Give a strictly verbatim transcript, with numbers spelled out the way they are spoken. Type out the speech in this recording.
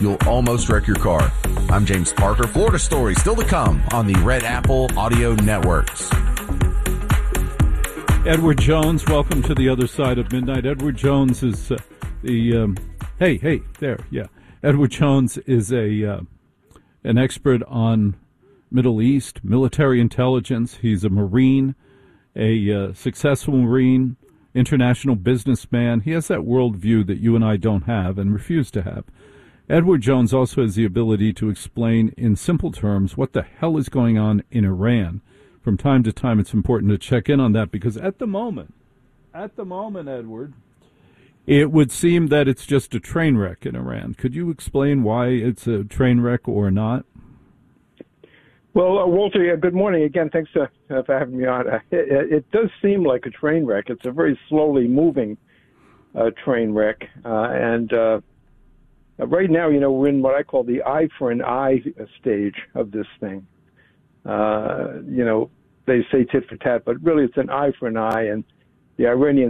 you'll almost wreck your car. I'm James Parker. Florida Story still to come on the Red Apple Audio Networks. Edward Jones, welcome to the other side of midnight. Edward Jones is uh, the um, hey hey there yeah. Edward Jones is a uh, an expert on Middle East military intelligence. He's a Marine, a uh, successful Marine, international businessman. He has that worldview that you and I don't have and refuse to have. Edward Jones also has the ability to explain in simple terms what the hell is going on in Iran. From time to time, it's important to check in on that because at the moment, at the moment, Edward, it would seem that it's just a train wreck in Iran. Could you explain why it's a train wreck or not? Well, uh, Walter, uh, good morning again. Thanks uh, uh, for having me on. Uh, it, it does seem like a train wreck. It's a very slowly moving uh, train wreck. Uh, and uh, right now, you know, we're in what I call the eye for an eye stage of this thing. Uh, you know, they say tit for tat, but really it's an eye for an eye. And the Iranians